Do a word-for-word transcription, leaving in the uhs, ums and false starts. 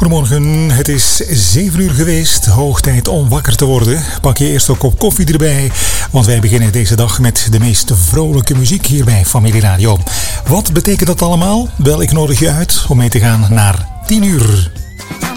Goedemorgen, het is zeven uur geweest. Hoog tijd om wakker te worden. Pak je eerst een kop koffie erbij, want wij beginnen deze dag met de meest vrolijke muziek hier bij Familie Radio. Wat betekent dat allemaal? Wel, ik nodig je uit om mee te gaan naar tien uur.